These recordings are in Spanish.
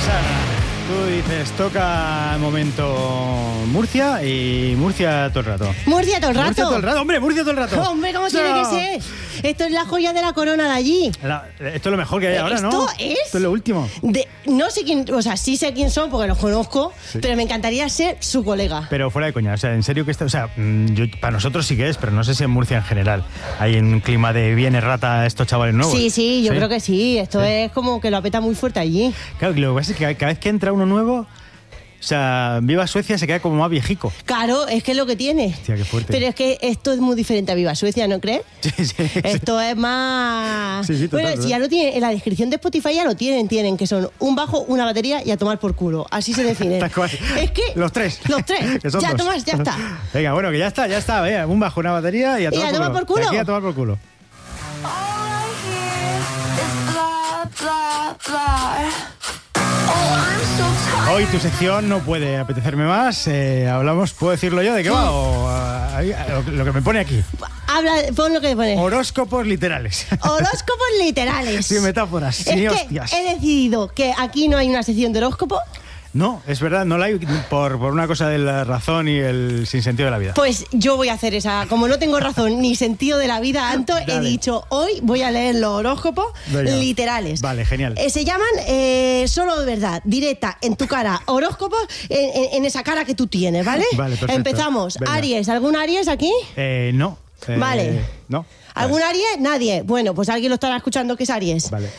pasar. Tú dices, toca el momento Murcia y Murcia todo el rato. Murcia todo el rato. Murcia todo el rato, hombre, Murcia todo el rato. Hombre, ¿cómo tiene que ser? Esto es la joya de la corona de allí. Esto es lo mejor que hay ahora, ¿no? Esto es lo último. No sé quién, o sea, sí sé quién son porque los conozco, sí, pero me encantaría ser su colega. Pero fuera de coña, o sea, en serio que está, o sea, para nosotros sí que es, pero no sé si en Murcia en general hay un clima de viene rata estos chavales nuevos. Sí, yo creo que sí. Esto es como que lo apeta muy fuerte allí. Claro, lo que pasa es que cada vez que entra uno nuevo, o sea, Viva Suecia se queda como más viejico. Claro, es que es lo que tiene. Hostia, qué fuerte. Pero es que esto es muy diferente a Viva Suecia, ¿no crees? Sí. Esto es más... Sí, total, bueno, si ya lo tienen, en la descripción de Spotify ya lo tienen, que son un bajo, una batería y a tomar por culo. Así se define. Es que... Los tres. Que son ya, dos. Tomás, ya está. Venga, bueno, que ya está. Venga, un bajo, una batería y a tomar por culo. Aquí a tomar por culo. Hoy tu sección no puede apetecerme más. Hablamos, ¿puedo decirlo yo? ¿De qué va? O, lo que me pone aquí. Pon lo que me pone. Horóscopos literales. Horóscopos literales. Sin metáforas, sin hostias. He decidido que aquí no hay una sección de horóscopo. No, es verdad, no la hay por una cosa de la razón y el sinsentido de la vida. Pues yo voy a hacer esa. Como no tengo razón ni sentido de la vida, Anto, he dicho, hoy voy a leer los horóscopos literales. Vale, genial. Se llaman solo de verdad, directa, en tu cara, horóscopos en esa cara que tú tienes, ¿vale? Vale, perfecto. Empezamos. Venga. Aries, ¿algún Aries aquí? No. Vale. No. ¿Algún Aries? Nadie. Bueno, pues alguien lo estará escuchando que es Aries. Vale.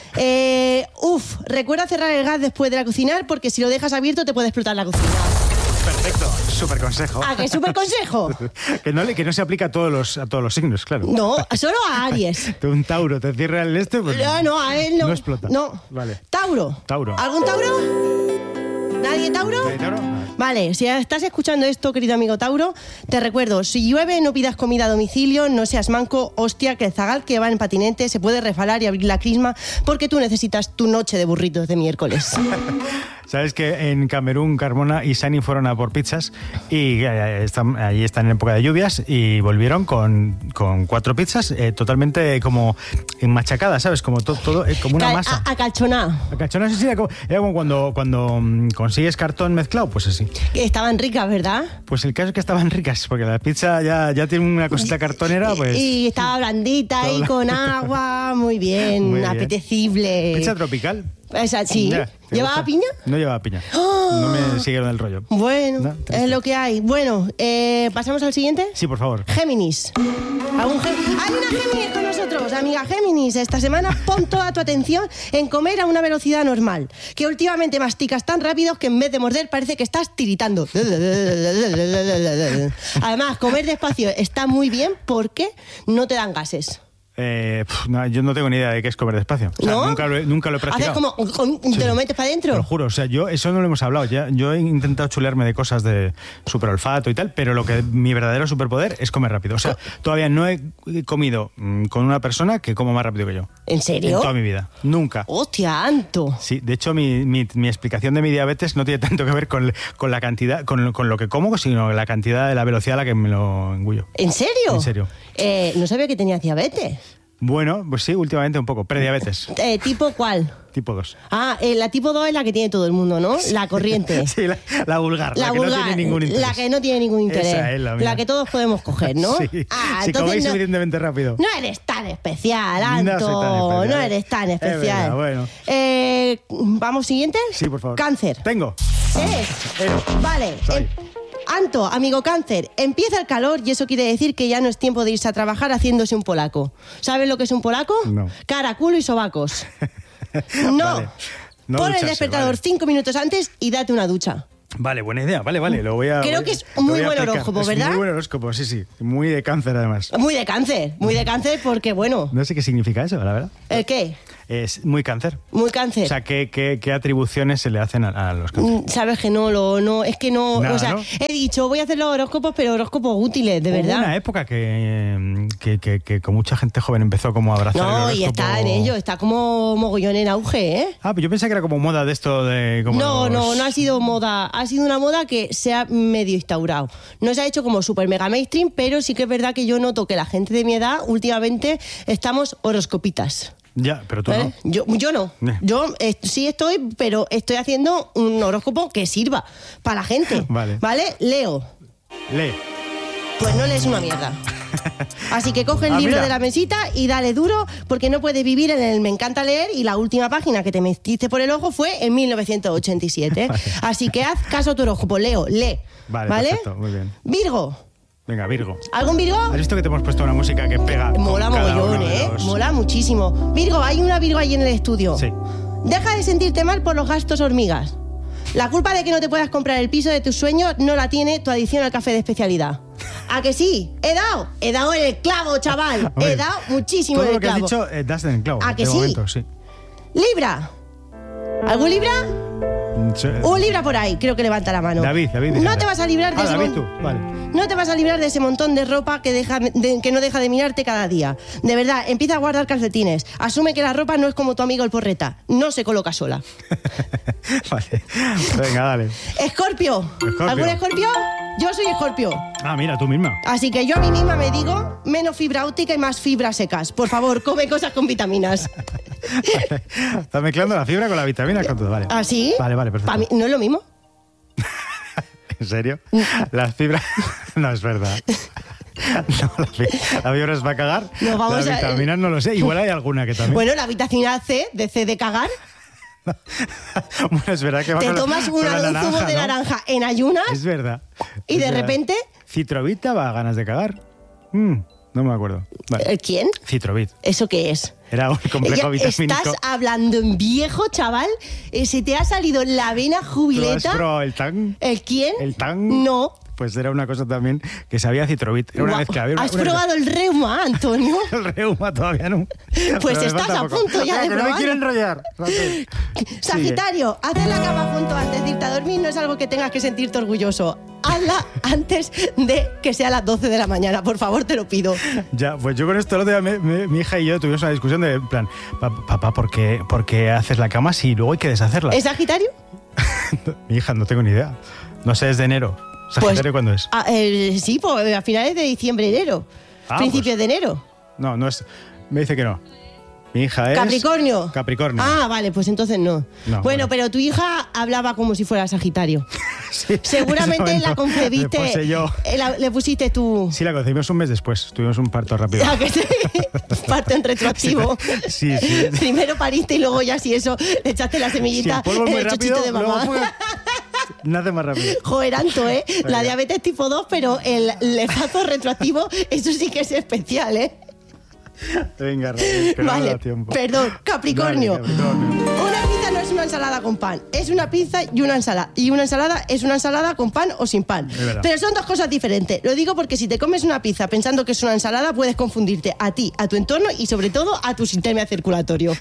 Recuerda cerrar el gas después de la cocinar porque si lo dejas abierto te puede explotar la cocina. Perfecto, súper consejo. ¿A qué súper consejo? que no se aplica a todos los signos, claro. No, solo a Aries. Un Tauro te cierra el pues no, a él no. No explota. No. Vale. Tauro. ¿Algún Tauro? ¿Nadie Tauro? ¿Nadie Tauro? No. Vale, si estás escuchando esto, querido amigo Tauro, te recuerdo, si llueve no pidas comida a domicilio, no seas manco, hostia, que el zagal que va en patinete se puede resbalar y abrir la crisma porque tú necesitas tu noche de burritos de miércoles. Sabes que en Camerún, Carmona y Sani fueron a por pizzas y allí están en época de lluvias y volvieron con 4 pizzas totalmente como machacadas, ¿sabes? Como todo como una masa. Acalchonada. Acalchonada, sí, era como cuando consigues cartón mezclado, pues así. Estaban ricas, ¿verdad? Pues el caso es que estaban ricas, porque la pizza ya tiene una cosita cartonera, pues... Y estaba blandita ahí con agua, muy bien, apetecible. ¿Pizza tropical? Esa, sí. ¿Llevaba piña? No llevaba piña. No me siguieron el rollo. Bueno, es lo que hay. Bueno, ¿pasamos al siguiente? Sí, por favor. Géminis. Hay una Géminis con nosotros, amiga Géminis. Esta semana pon toda tu atención en comer a una velocidad normal. Que últimamente masticas tan rápido que en vez de morder parece que estás tiritando. Además, comer despacio está muy bien porque no te dan gases. No, yo no tengo ni idea de qué es comer despacio. O sea, ¿No? Nunca lo he practicado. ¿Haces como te lo metes para adentro? Te lo juro, o sea, eso no lo hemos hablado. Yo he intentado chulearme de cosas de super olfato y tal, pero mi verdadero superpoder es comer rápido. O sea, todavía no he comido con una persona que coma más rápido que yo. ¿En serio? En toda mi vida. Nunca. ¡Hostia, Anto! Sí, de hecho, mi explicación de mi diabetes no tiene tanto que ver con la cantidad, con lo que como, sino la cantidad de la velocidad a la que me lo engullo. ¿En serio? En serio. No sabía que tenías diabetes. Bueno, pues sí, últimamente un poco. Prediabetes. ¿Tipo cuál? Tipo 2. La tipo 2 es la que tiene todo el mundo, ¿no? La corriente. Sí, la vulgar. La que vulgar, no tiene ningún interés. La que no tiene ningún interés. Esa es la mía. La que todos podemos coger, ¿no? Sí. Si coméis suficientemente rápido. No eres tan especial, Anto. No soy tan especial. No eres tan especial. Verdad, bueno. ¿Vamos siguiente? Sí, por favor. Cáncer. Tengo. Vale. Anto, amigo Cáncer, empieza el calor y eso quiere decir que ya no es tiempo de irse a trabajar haciéndose un polaco. ¿Sabes lo que es un polaco? No. Cara, culo y sobacos. No. Vale. No Pon ducharse, el despertador 5 minutos antes y date una ducha. Vale, buena idea. Vale. Lo voy a. Creo que es muy buen horóscopo, ¿verdad? Muy buen horóscopo, sí. Muy de cáncer, además. Muy de cáncer porque, bueno... No sé qué significa eso, la verdad. ¿El qué? Es muy cáncer. Muy cáncer. O sea, ¿qué atribuciones se le hacen a los cánceres? Sabes que no, es que no... Nada, o sea, ¿no? he dicho, voy a hacer los horóscopos, pero horóscopos útiles, de verdad. Hubo una época que con mucha gente joven empezó como a abrazar el horóscopo. Y está en ello, está como mogollón en auge, ¿eh? Pues yo pensé que era como moda de esto de... No ha sido moda. Ha sido una moda que se ha medio instaurado. No se ha hecho como super mega mainstream, pero sí que es verdad que yo noto que la gente de mi edad últimamente estamos horoscopitas. Ya, pero tú ¿Vale? no. Yo no. Yo sí estoy, pero estoy haciendo un horóscopo que sirva para la gente. Vale. Leo. Lee. Pues no lees una mierda. Así que coge el libro mira. de la mesita y dale duro, porque no puedes vivir en el me encanta leer y la última página que te metiste por el ojo fue en 1987. Vale. Así que haz caso a tu horóscopo, Leo, lee. Vale, ¿Vale? perfecto, muy bien. Virgo. Venga, Virgo. ¿Algún Virgo? ¿Has visto que te hemos puesto una música que pega? con Mola cada mogollón, uno de los- Mola muchísimo. Virgo, hay una Virgo ahí en el estudio. Sí. Deja de sentirte mal por los gastos hormigas. La culpa de que no te puedas comprar el piso de tus sueños no la tiene tu adicción al café de especialidad. ¿A que sí? He dado en el clavo, chaval. Hombre, He dado muchísimo en Todo el lo que has clavo. dicho, das en el clavo. ¿A que de sí? momento, sí. Libra. ¿Algún Libra? Sí. Un Libra por ahí, creo que levanta la mano. David. No te vas a librar de ese David, mon- tú. Vale. No te vas a librar de ese montón de ropa que no deja de mirarte cada día. De verdad, empieza a guardar calcetines. Asume que la ropa no es como tu amigo el porreta. No se coloca sola. Vale. Venga, dale. Escorpio. Escorpio. ¿Algún Escorpio? Yo soy Escorpio. Ah, mira, tú misma. Así que yo a mí misma me digo menos fibra óptica y más fibras secas. Por favor, come cosas con vitaminas. Vale. Estás mezclando la fibra con la vitamina con todo, vale. ¿Así? Vale, perfecto. Pa' mí, ¿no es lo mismo? ¿En serio? Las fibras... No, es verdad. No, la fibra es para cagar. No, vamos las a- vitaminas no lo sé. Igual hay alguna que también. Bueno, la vitamina C, de C de cagar. Bueno, es verdad que va Te con la- tomas con la un zumo de ¿no? naranja en ayunas Es verdad. y Es de verdad. repente... Citrovita va a ganas de cagar. No me acuerdo. Vale. ¿Quién? Citrovit. ¿Eso qué es? Era un complejo vitamínico. Estás hablando en viejo, chaval. Se te ha salido la vena ¿Tú has jubileta. probado el tang? ¿El quién? ¿El tang? No. Pues era una cosa también que sabía Citrovit. Era una Guau. mezcla. Había ¿Has probado el reuma, Antonio? El reuma todavía no. Pues Pero me estás falta a poco. punto ya de Que no me probarlo. quiero enrollar. Raquel. Sagitario, hacer la cama junto antes de irte a dormir no es algo que tengas que sentirte orgulloso. Hazla antes de que sea las 12 de la mañana, por favor, te lo pido. Ya, pues yo con esto el otro día mi hija y yo tuvimos una discusión de en plan, papá, ¿por qué haces la cama si luego hay que deshacerla? ¿Es Sagitario? Mi hija, no tengo ni idea. No sé, es de enero. ¿Sagitario cuándo es? Sí, pues a finales de diciembre, enero. Ah, Principios pues- de enero. No es. Me dice que no. Mi hija es. ¿Capricornio? Capricornio. Ah, vale, pues entonces no. No, bueno, bueno. pero tu hija hablaba como si fuera Sagitario. Sí, Seguramente en ese la momento concebiste. le puse yo. Le pusiste tú. Sí, la concebimos un mes después. Tuvimos un parto rápido. Ya que sí, parte en retroactivo. Sí. Primero pariste y luego ya si eso le echaste la Si semillita el polvo es en muy el rápido, chochito de luego mamá. nace más rápido. Joder, Anto, ¿eh? La Venga. diabetes tipo 2, pero el lefazo retroactivo, eso sí que es especial, ¿eh? Venga, Raquel, que no me Vale, da tiempo. perdón, Capricornio. Dale, Capricornio. Una pizza no es una ensalada con pan, es una pizza y una ensalada. Y una ensalada es una ensalada con pan o sin pan. Es verdad. Pero son dos cosas diferentes. Lo digo porque si te comes una pizza pensando que es una ensalada, puedes confundirte a ti, a tu entorno y sobre todo a tu sistema circulatorio.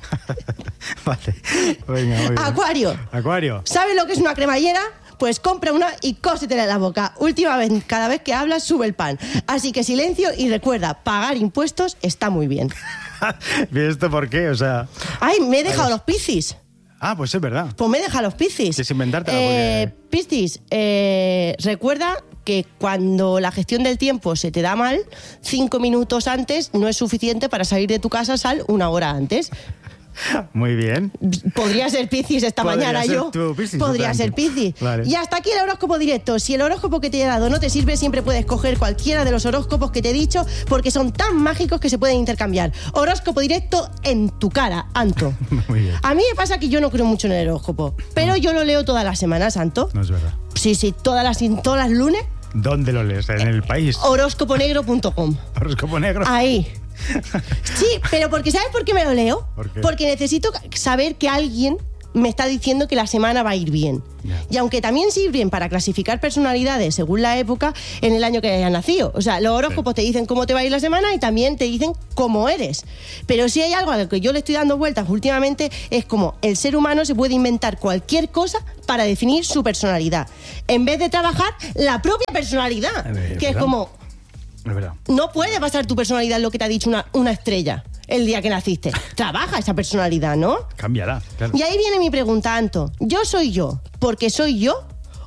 Vale. Venga, muy bien. Acuario. Acuario. ¿Sabes lo que es una cremallera? Pues compra una y cósetela en la boca. Última vez, cada vez que hablas, sube el pan. Así que silencio y recuerda, pagar impuestos está muy bien. ¿Y esto por qué? O sea. Ay, me he dejado los piscis. Ah, pues es verdad. Pues me he dejado los piscis. Tienes que inventártela porque- Piscis, recuerda que cuando la gestión del tiempo se te da mal, 5 minutos antes no es suficiente para salir de tu casa, sal 1 hora antes. Muy bien. Podría ser Piscis esta Podría mañana ser yo. tú, Piscis, Podría ser totalmente. Piscis. Vale. Y hasta aquí el horóscopo directo. Si el horóscopo que te he dado no te sirve, siempre puedes coger cualquiera de los horóscopos que te he dicho porque son tan mágicos que se pueden intercambiar. Horóscopo directo en tu cara, Anto. Muy bien. A mí me pasa que yo no creo mucho en el horóscopo, pero yo lo leo todas las semanas, Anto. No es verdad. Sí, todas las lunes. ¿Dónde lo lees? ¿En el país? Horóscoponegro.com. Horóscopo negro. Ahí. Sí, pero porque ¿sabes por qué me lo leo? ¿Por qué? Porque necesito saber que alguien me está diciendo que la semana va a ir bien. Ya. Y aunque también sirven para clasificar personalidades según la época en el año que hayas nacido. O sea, los horóscopos te dicen cómo te va a ir la semana y también te dicen cómo eres. Pero si hay algo a lo que yo le estoy dando vueltas últimamente es como el ser humano se puede inventar cualquier cosa para definir su personalidad. En vez de trabajar la propia personalidad. Que es ¿verdad? como... Es verdad. No puede basar tu personalidad en lo que te ha dicho una estrella el día que naciste. Trabaja esa personalidad, ¿no? Cambiará. Claro. Y ahí viene mi pregunta, Anto. ¿Yo soy yo porque soy yo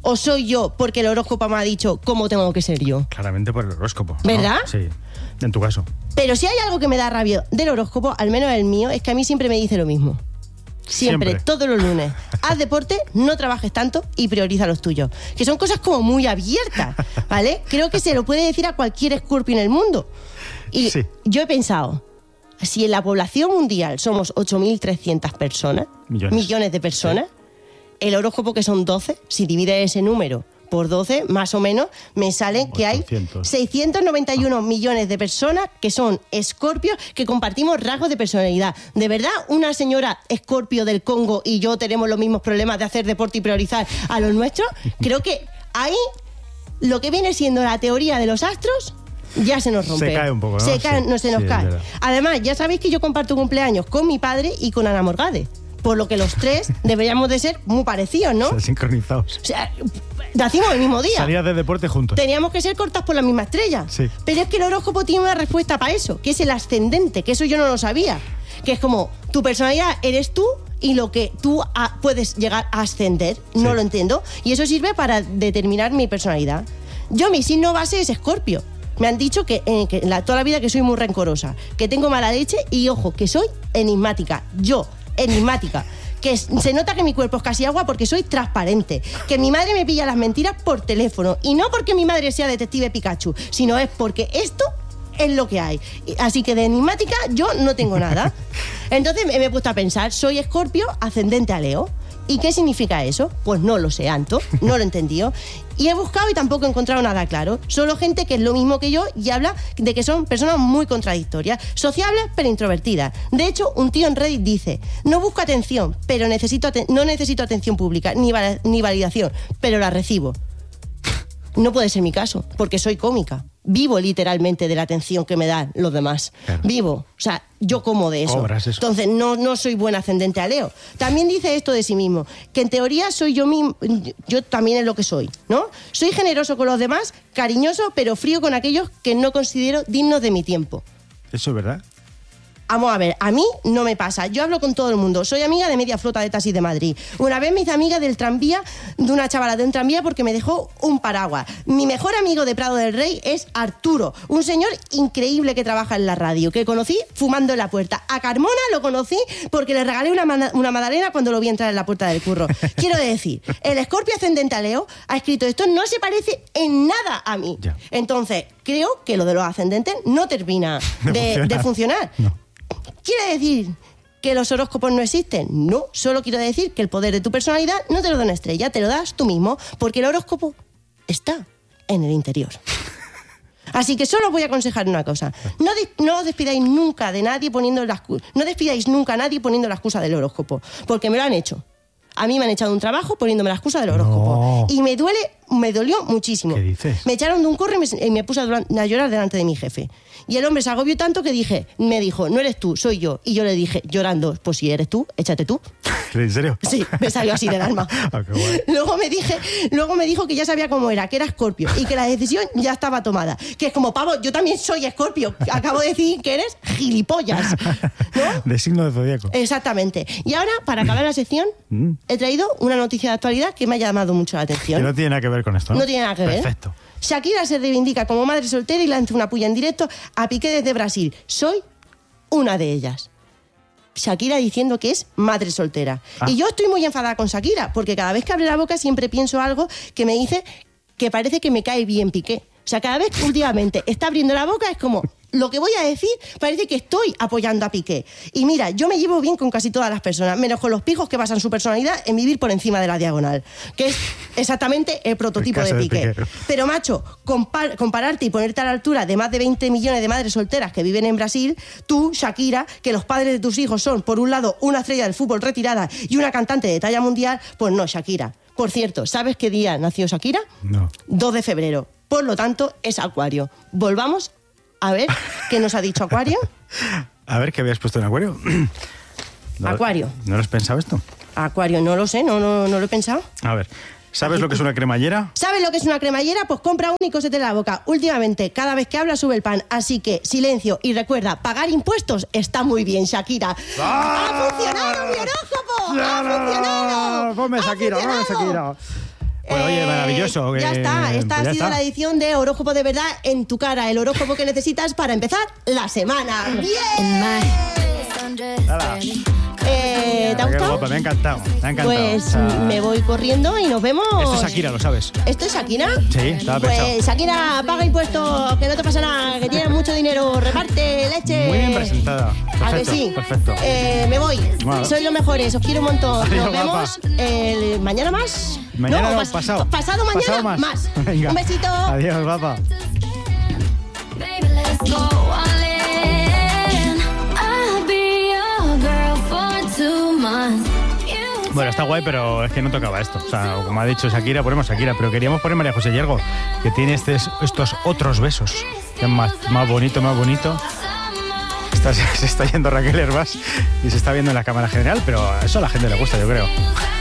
¿O soy yo porque el horóscopo me ha dicho cómo tengo que ser yo? Claramente por el horóscopo, ¿no? ¿Verdad? Sí, en tu caso. Pero si hay algo que me da rabia del horóscopo, al menos el mío, es que a mí siempre me dice lo mismo. Siempre, todos los lunes. Haz deporte, no trabajes tanto y prioriza los tuyos. Que son cosas como muy abiertas, ¿vale? Creo que se lo puede decir a cualquier Escorpio en el mundo. Y sí. Yo he pensado, si en la población mundial somos 8.300 personas, millones de personas, sí. El horóscopo que son 12, si divides ese número por 12, más o menos, me sale que hay 691 millones de personas que son escorpios, que compartimos rasgos de personalidad. ¿De verdad una señora escorpio del Congo y yo tenemos los mismos problemas de hacer deporte y priorizar a los nuestros? Creo que ahí lo que viene siendo la teoría de los astros ya se nos rompe. Se cae un poco, ¿no? Se nos cae. Además, ya sabéis que yo comparto cumpleaños con mi padre y con Ana Morgade. Por lo que los tres deberíamos de ser muy parecidos, ¿no? O sea, sincronizados. O sea, nacimos el mismo día. Salías de deporte juntos. Teníamos que ser cortas por la misma estrella. Sí. Pero es que el horóscopo tiene una respuesta para eso, que es el ascendente, que eso yo no lo sabía. Que es como, tu personalidad eres tú y lo que tú puedes llegar a ascender. No sí. Lo entiendo. Y eso sirve para determinar mi personalidad. Yo, mi signo base es Escorpio. Me han dicho que toda la vida que soy muy rencorosa, que tengo mala leche y, ojo, que soy enigmática. Yo, enigmática, que se nota que mi cuerpo es casi agua porque soy transparente, que mi madre me pilla las mentiras por teléfono y no porque mi madre sea detective Pikachu, sino es porque esto es lo que hay. Así que de enigmática yo no tengo nada. Entonces me he puesto a pensar, soy Escorpio ascendente a Leo. ¿Y qué significa eso? Pues no lo sé, Anto, no lo he entendido. Y he buscado y tampoco he encontrado nada claro. Solo gente que es lo mismo que yo y habla de que son personas muy contradictorias, sociables pero introvertidas. De hecho, un tío en Reddit dice, no busco atención, pero no necesito atención pública ni validación, pero la recibo. No puede ser mi caso, porque soy cómica. Vivo literalmente de la atención que me dan los demás. Claro. Vivo. O sea, yo como de eso. Entonces, no soy buen ascendente a Leo. También dice esto de sí mismo, que en teoría soy yo mismo, yo también es lo que soy, ¿no? Soy generoso con los demás, cariñoso, pero frío con aquellos que no considero dignos de mi tiempo. ¿Eso es verdad? Vamos a ver, a mí no me pasa. Yo hablo con todo el mundo. Soy amiga de media flota de taxis de Madrid. Una vez me hice amiga del tranvía, de una chavala de un tranvía porque me dejó un paraguas. Mi mejor amigo de Prado del Rey es Arturo, un señor increíble que trabaja en la radio, que conocí fumando en la puerta. A Carmona lo conocí porque le regalé una magdalena cuando lo vi entrar en la puerta del curro. Quiero decir, el Escorpio ascendente a Leo ha escrito esto, no se parece en nada a mí. Ya. Entonces, creo que lo de los ascendentes no termina de funcionar. No. ¿Quiere decir que los horóscopos no existen? No, solo quiero decir que el poder de tu personalidad no te lo da una estrella, te lo das tú mismo, porque el horóscopo está en el interior. Así que solo os voy a aconsejar una cosa. No os despidáis nunca de nadie no despidáis nunca a nadie poniendo la excusa del horóscopo, porque me lo han hecho. A mí me han echado un trabajo poniéndome la excusa del horóscopo. No. Y me dolió muchísimo. ¿Qué dices? Me echaron de un curro y me puse a llorar delante de mi jefe. Y el hombre se agobió tanto que me dijo, no eres tú, soy yo. Y yo le dije, llorando, pues si eres tú, échate tú. ¿En serio? Sí, me salió así del alma. Oh, qué guay. Luego me dijo que ya sabía cómo era, que era Escorpio y que la decisión ya estaba tomada. Que es como, pavo, yo también soy Escorpio. Acabo de decir que eres gilipollas, ¿no? De signo de zodiaco. Exactamente. Y ahora, para acabar la sección, he traído una noticia de actualidad que me ha llamado mucho la atención. Que no tiene nada que ver con esto, ¿no? No tiene nada que ver. Perfecto. Shakira se reivindica como madre soltera y lanza una puya en directo a Piqué desde Brasil. Soy una de ellas. Shakira diciendo que es madre soltera. Y yo estoy muy enfadada con Shakira, porque cada vez que abre la boca siempre pienso algo que me dice que parece que me cae bien Piqué. O sea, cada vez que últimamente está abriendo la boca es como, lo que voy a decir parece que estoy apoyando a Piqué. Y mira, yo me llevo bien con casi todas las personas, menos con los pijos que basan su personalidad en vivir por encima de la diagonal, que es exactamente el prototipo de Piqué. Pero, macho, compararte y ponerte a la altura de más de 20 millones de madres solteras que viven en Brasil, tú, Shakira, que los padres de tus hijos son, por un lado, una estrella del fútbol retirada y una cantante de talla mundial, pues no, Shakira. Por cierto, ¿sabes qué día nació Shakira? No. 2 de febrero. Por lo tanto, es Acuario. Volvamos a ver qué nos ha dicho Acuario. A ver, ¿qué habías puesto en Acuario? Acuario. ¿No lo has pensado esto? Acuario, no lo sé, no lo he pensado. A ver, ¿sabes lo que es una cremallera? ¿Sabes lo que es una cremallera? Pues compra un y cósete la boca. Últimamente, cada vez que habla sube el pan. Así que, silencio y recuerda, pagar impuestos está muy bien, Shakira. ¡Ha funcionado mi horóscopo! ¡Ha funcionado! Ponme Shakira, ponme Shakira. Pues oye, maravilloso. Ya está, esta pues ha sido la edición de Horóscopo de Verdad en tu cara, el horóscopo que necesitas para empezar la semana. ¡Bien! ¿Te ha gustado? Guapa, me ha encantado. Pues me voy corriendo y nos vemos. Esto es Shakira, lo sabes. ¿Esto es Shakira? Sí, estaba pensado. Pues Shakira, paga impuestos, que no te pasa nada, que tienes mucho dinero, reparte leche. Muy bien presentada. Perfecto, ¿A que sí? Perfecto. Me voy. Bueno. Sois los mejores, os quiero un montón. Adiós, Nos vemos mañana más. Mañana no, pasado. Pasado mañana más. Venga. Un besito. Adiós, guapa. Bueno, está guay, pero es que no tocaba esto. O sea, como ha dicho Shakira, ponemos Shakira, pero queríamos poner María José Yergo, que tiene estos otros besos, que es más bonito, más bonito. Se está yendo Raquel Hervás y se está viendo en la cámara general, pero a eso a la gente le gusta, yo creo.